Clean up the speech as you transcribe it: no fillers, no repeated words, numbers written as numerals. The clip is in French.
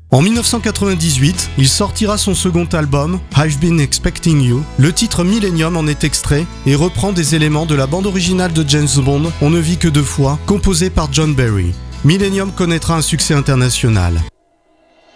En 1998, il sortira son second album, I've Been Expecting You. Le titre Millennium en est extrait et reprend des éléments de la bande originale de James Bond, On ne vit que deux fois, composée par John Barry. Millennium connaîtra un succès international.